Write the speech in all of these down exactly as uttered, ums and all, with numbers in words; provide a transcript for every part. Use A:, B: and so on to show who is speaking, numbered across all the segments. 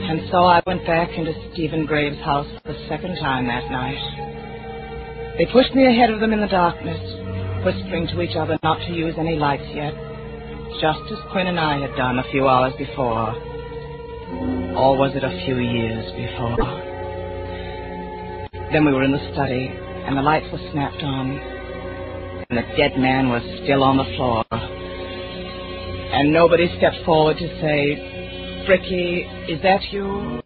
A: And so I went back into Stephen Graves' house for the second time that night. They pushed me ahead of them in the darkness, whispering to each other not to use any lights yet, just as Quinn and I had done a few hours before. Or was it a few years before? Then we were in the study, and the lights were snapped on, and the dead man was still on the floor. And nobody stepped forward to say, "Bricky, is that you?"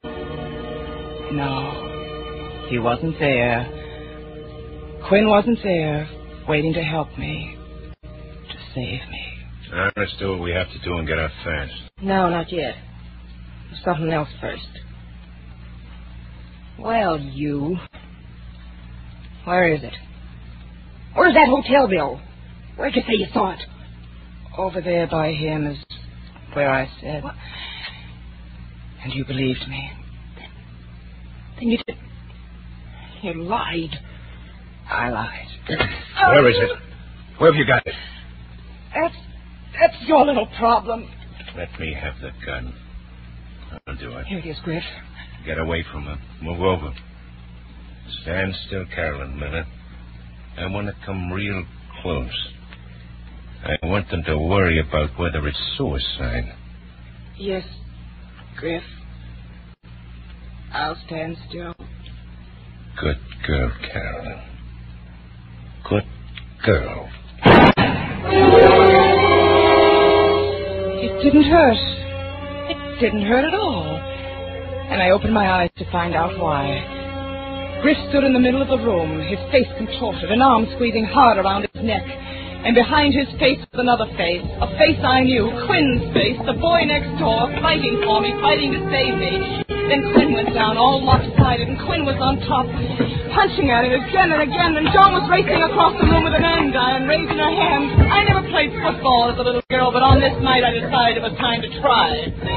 A: No, he wasn't there. Quinn wasn't there, waiting to help me, to save me.
B: Now, let's do what we have to do and get out fast.
C: No, not yet. There's something else first. Well, you... Where is it? Where's that hotel bill? Where'd you say you saw it?
A: Over there by him is where I said. What? And you believed me.
C: Then you did... You lied.
A: I lied.
B: Where is it? Where have you got it?
A: That's... That's your little problem.
B: Let me have the gun. I'll do it.
A: Here it is, Griff.
B: Get away from her. Move over. Stand still, Carolyn Miller. I want to come real close. I want them to worry about whether it's suicide.
A: Yes, Griff. I'll stand still.
B: Good girl, Carolyn. Good girl.
A: It didn't hurt. It didn't hurt at all. And I opened my eyes to find out why. Griff stood in the middle of the room, his face contorted, an arm squeezing hard around his neck. And behind his face was another face, a face I knew, Quinn's face, the boy next door, fighting for me, fighting to save me. Then Quinn went down, all lopsided, and Quinn was on top, punching at it again and again, and Joan was racing across the room with an andiron, raising her hand. I never played football as a little girl, but on this night I decided it was time to try.